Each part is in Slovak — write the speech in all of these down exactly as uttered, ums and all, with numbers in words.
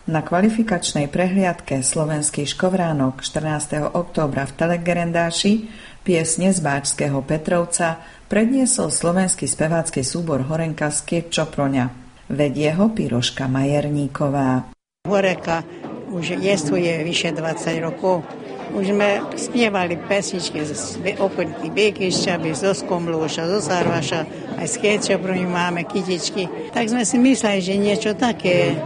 Na kvalifikačnej prehliadke Slovenský škovránok štrnásteho októbra v Telegerendáši piesne z Báčského Petrovca predniesol slovenský spevácky súbor Horenka z Kiečoproňa. Vedie ho Piroška Majerníková. Horenka už jestvuje vyše dvadsať rokov. Už sme spievali pesničky z okolitých Bekyšťa, zo Skomlúša, zo Sarvaša, aj z Kiečoproňu máme kytičky. Tak sme si mysleli, že niečo také,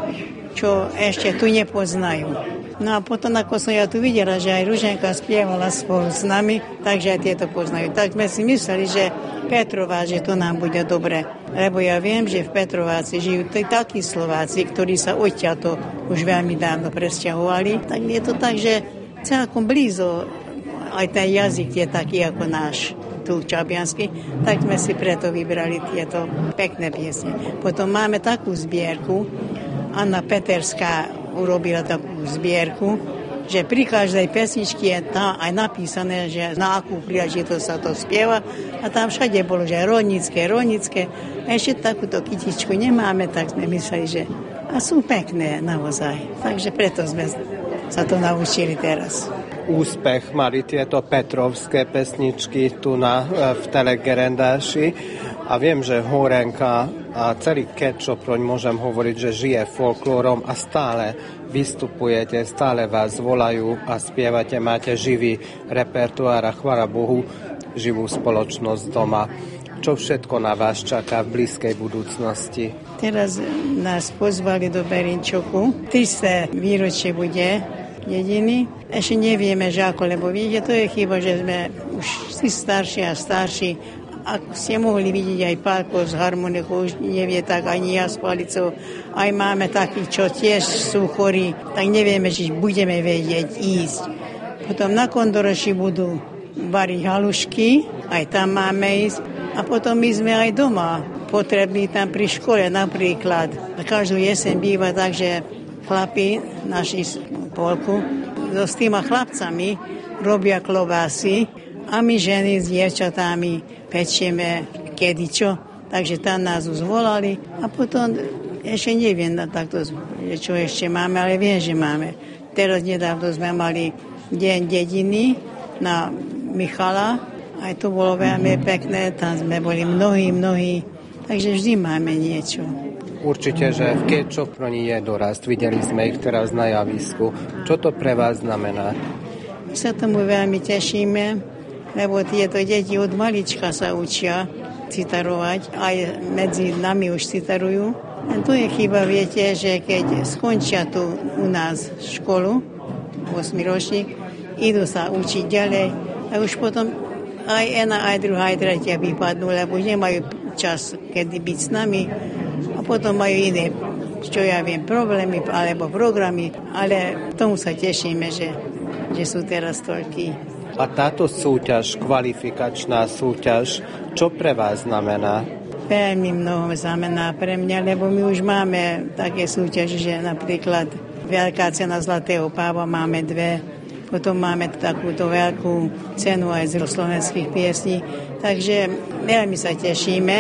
čo ešte tu nepoznajú. No a potom, ako som ja tu videla, že aj Ruženka spievala spolu s nami, takže aj tieto poznajú. Tak sme si mysleli, že Petrová, že to nám bude dobre. Lebo ja viem, že v Petrováci žijú t- takí Slováci, ktorí sa odtiaľto už veľmi dávno presťahovali. Tak je to tak, že celkom blízo aj ten jazyk je taký ako náš tu čabiansky, tak sme si preto vybrali tieto pekné piesne. Potom máme takú zbierku, Anna Peterská urobila takú zbierku, že pri každej pesničke je tam aj napísané, že na akú príležitosť sa to spieva a tam všade bolo, že rolnické, rolnické. Ešte takúto kytičku nemáme, tak sme mysleli, že a sú pekné naozaj. Takže preto sme sa to naučili teraz. Úspech mali tieto petrovské pesničky tu na, v Telegerendáši. A viem, že Horenka a celý Kiečoproň môžem hovoriť, že žije folklórom a stále vystupujete, stále vás volajú a spievate, máte živý repertoár a chvála Bohu, živú spoločnosť doma. Čo všetko na vás čaká v blízkej budúcnosti? Teraz nás pozvali do Berinčoku. tristo výročie bude dediny. Ešte nevieme, že ako, lebo viete, to je chyba, že sme už si starší a starší. Ako ste mohli vidieť aj Pálko z harmonikou, už nevie tak ani ja s Palicou. Aj máme takých, čo tiež sú chorí, tak nevieme, či budeme vedieť ísť. Potom na Kondoroši budú variť halušky, aj tam máme ísť. A potom my sme aj doma potrební tam pri škole napríklad. Každú jeseň býva tak, že chlapi, naši polku, so s týma chlapcami robia klobásy a my ženy s dievčatami pečieme kedičo, takže tam nás zvolali a potom ešte neviem takto, čo ešte máme, ale viem, že máme. Teraz nedávno sme mali deň dediny na Michala, aj to bolo veľmi pekné, tam sme boli mnohí, mnohí, takže vždy máme niečo. Určite, že v Kiečoproni je dorast, videli sme ich teraz na javisku. Čo to pre vás znamená? My sa tomu veľmi tešíme, lebo tieto deti od malička sa učia citarovať, aj medzi nami už citarujú. A tu je chyba, viete, že keď skončia tu u nás školu, osmiročník, idú sa učiť ďalej a už potom aj jedna, aj druhá, aj tretia vypadnú, lebo nemajú čas, kedy byť s nami a potom majú iné, čo ja viem, problémy alebo programy, ale tomu sa tešíme, že, že sú teraz toľkí. A táto súťaž, kvalifikačná súťaž, čo pre vás znamená? Veľmi mnoho znamená pre mňa, lebo my už máme také súťaže, že napríklad veľká cena Zlatého páva máme dve, potom máme takúto veľkú cenu aj z slovenských piesní, takže veľmi sa tešíme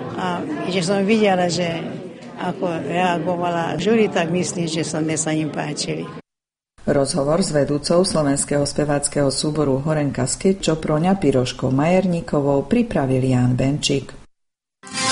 a že som videla, že ako reagovala žúri, tak myslím, že sme sa im páčili. Rozhovor s vedúcou slovenského speváckeho súboru Horenka z Kiečoproňa Piroškou Majerníkovou pripravil Ján Benčík.